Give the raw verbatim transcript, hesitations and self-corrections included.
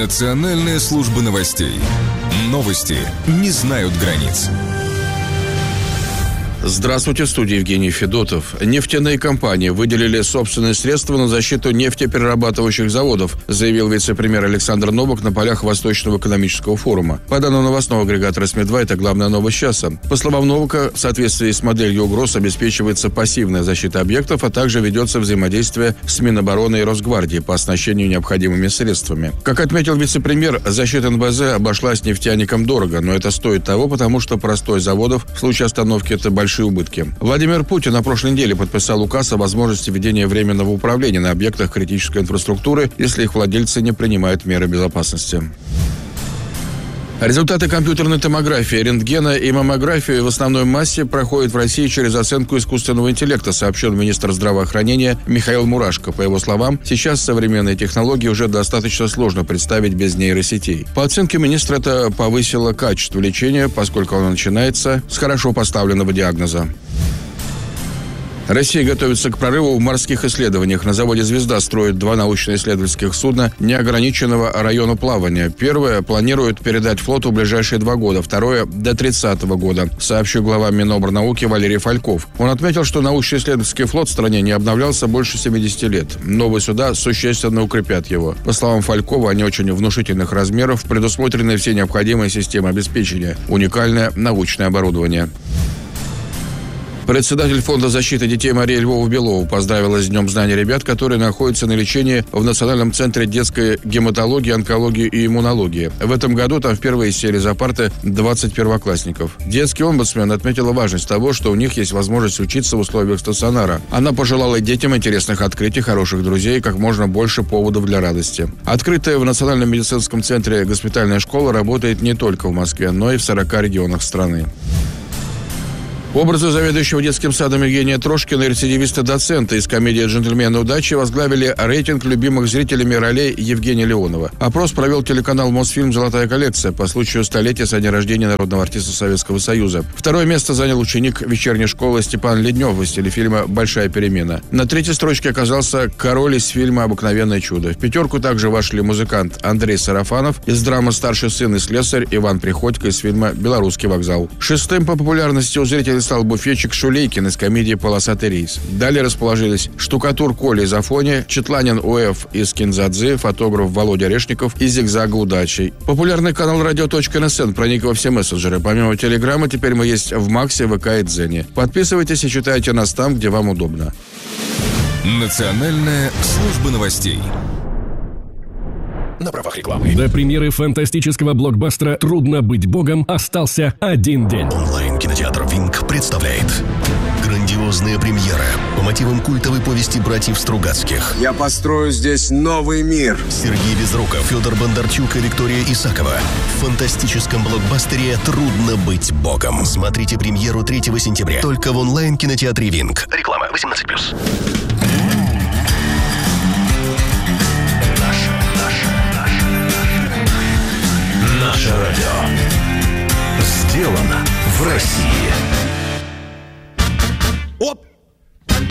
Национальная служба новостей. Новости не знают границ. Здравствуйте, в студии Евгений Федотов. Нефтяные компании выделили собственные средства на защиту нефтеперерабатывающих заводов, заявил вице-премьер Александр Новак на полях Восточного экономического форума. По данным новостного агрегатора СМИ два, это главная новость часа. По словам Новака, в соответствии с моделью угроз обеспечивается пассивная защита объектов, а также ведется взаимодействие с Минобороны и Росгвардией по оснащению необходимыми средствами. Как отметил вице-премьер, защита эн бэ зэ обошлась нефтяникам дорого, но это стоит того, потому что простой заводов в случае остановки – это большой убытки. Владимир Путин на прошлой неделе подписал указ о возможности ведения временного управления на объектах критической инфраструктуры, если их владельцы не принимают меры безопасности. Результаты компьютерной томографии, рентгена и маммографии в основной массе проходят в России через оценку искусственного интеллекта, сообщил министр здравоохранения Михаил Мурашко. По его словам, сейчас современные технологии уже достаточно сложно представить без нейросетей. По оценке министра, это повысило качество лечения, поскольку оно начинается с хорошо поставленного диагноза. Россия готовится к прорыву в морских исследованиях. На заводе «Звезда» строят два научно-исследовательских судна неограниченного района плавания. Первое планируют передать флоту в ближайшие два года, второе – до тридцатого года, сообщил глава Минобрнауки Валерий Фальков. Он отметил, что научно-исследовательский флот в стране не обновлялся больше семидесяти лет. Новые суда существенно укрепят его. По словам Фалькова, они очень внушительных размеров, предусмотрены все необходимые системы обеспечения, уникальное научное оборудование. Председатель Фонда защиты детей Мария Львова-Белова поздравила с Днем знаний ребят, которые находятся на лечении в Национальном центре детской гематологии, онкологии и иммунологии. В этом году там впервые сели за парты двадцать первоклассников. Детский омбудсмен отметила важность того, что у них есть возможность учиться в условиях стационара. Она пожелала детям интересных открытий, хороших друзей и как можно больше поводов для радости. Открытая в Национальном медицинском центре госпитальная школа работает не только в Москве, но и в сорока регионах страны. Образы заведующего детским садом Евгения Трошкина и рецидивиста-доцента из комедии «Джентльмены удачи» возглавили рейтинг любимых зрителями ролей Евгения Леонова. Опрос провел телеканал «Мосфильм. Золотая коллекция» по случаю столетия со дня рождения народного артиста Советского Союза. Второе место занял ученик вечерней школы Степан Леднев из телефильма «Большая перемена». На третьей строчке оказался король из фильма «Обыкновенное чудо». В пятерку также вошли музыкант Андрей Сарафанов из драмы «Старший сын и слесарь», Иван Приходько из фильма «Белорусский вокзал». Шестым по популярности у зрителей стал буфетчик Шулейкин из комедии «Полосатый рейс». Далее расположились штукатур Коля из «Афони», Четланин О.Ф. из «Кинзадзы», фотограф Володя Решников из «Зигзага удачи». Популярный канал радио точка эн эс эн проник во все мессенджеры. Помимо Телеграма, теперь мы есть в Максе, ВК и Дзене. Подписывайтесь и читайте нас там, где вам удобно. Национальная служба новостей. На правах рекламы. До премьеры фантастического блокбастера «Трудно быть богом» остался один день. Онлайн-кинотеатр «Винк» представляет грандиозная премьера по мотивам культовой повести братьев Стругацких. Я построю здесь новый мир. Сергей Безруков, Федор Бондарчук и Виктория Исакова. В фантастическом блокбастере «Трудно быть богом». Смотрите премьеру третьего сентября. Только в онлайн-кинотеатре «Винк». Реклама восемнадцать плюс. Наше радио сделано в России.